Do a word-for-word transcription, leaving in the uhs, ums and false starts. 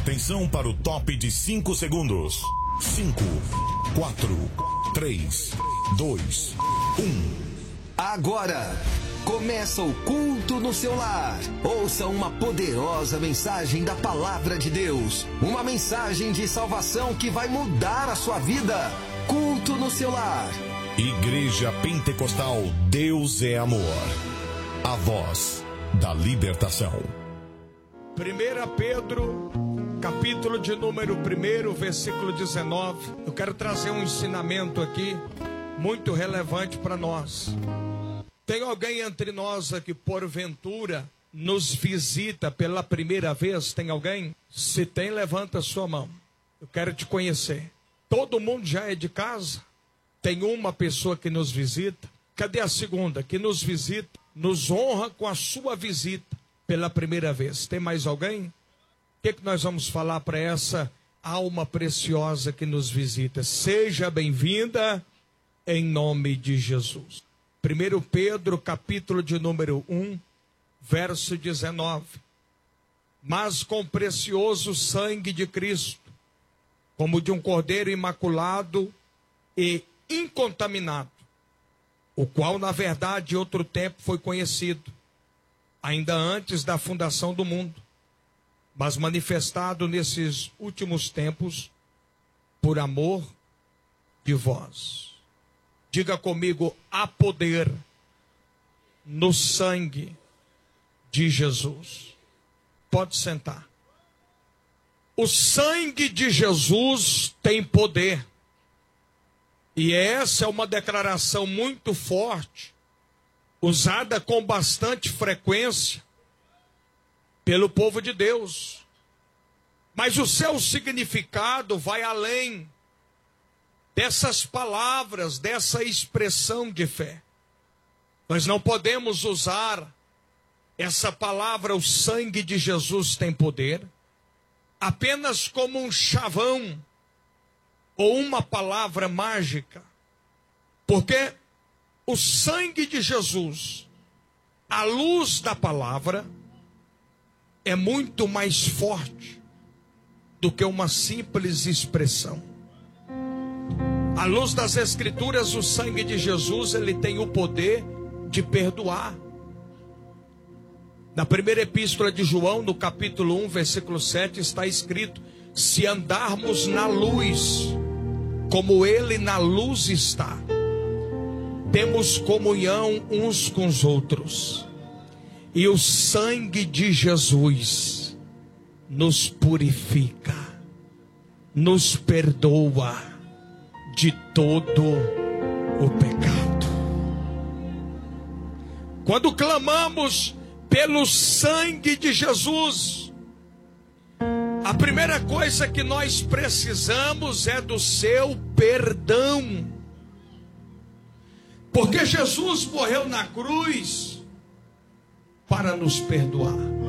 Atenção para o top de cinco segundos. cinco, quatro, três, dois, um. Agora começa o culto no seu lar. Ouça uma poderosa mensagem da palavra de Deus. Uma mensagem de salvação que vai mudar a sua vida. Culto no seu lar. Igreja Pentecostal Deus é Amor. A voz da libertação. primeira Pedro, capítulo de número um, versículo dezenove. Eu quero trazer um ensinamento aqui muito relevante para nós. Tem alguém entre nós aqui, porventura, nos visita pela primeira vez? Tem alguém? Se tem, levanta a sua mão. Eu quero te conhecer. Todo mundo já é de casa? Tem uma pessoa que nos visita? Cadê a segunda? Que nos visita, nos honra com a sua visita pela primeira vez. Tem mais alguém? O que, que nós vamos falar para essa alma preciosa que nos visita? Seja bem-vinda em nome de Jesus. primeira Pedro, capítulo de número um, verso dezenove. Mas com o precioso sangue de Cristo, como de um cordeiro imaculado e incontaminado, o qual, na verdade, em outro tempo foi conhecido, ainda antes da fundação do mundo, mas manifestado nesses últimos tempos, por amor de vós. Diga comigo: há poder no sangue de Jesus. Pode sentar. O sangue de Jesus tem poder. E essa é uma declaração muito forte, usada com bastante frequência pelo povo de Deus. Mas o seu significado vai além dessas palavras, dessa expressão de fé. Nós não podemos usar essa palavra, o sangue de Jesus tem poder, apenas como um chavão ou uma palavra mágica. Porque o sangue de Jesus, à luz da palavra, é muito mais forte do que uma simples expressão. À luz das Escrituras, o sangue de Jesus, ele tem o poder de perdoar. Na primeira epístola de João, no capítulo um, versículo sete, está escrito: se andarmos na luz, como ele na luz está, temos comunhão uns com os outros, e o sangue de Jesus nos purifica, nos perdoa de todo o pecado. Quando clamamos pelo sangue de Jesus, a primeira coisa que nós precisamos é do seu perdão. Porque Jesus morreu na cruz para nos perdoar.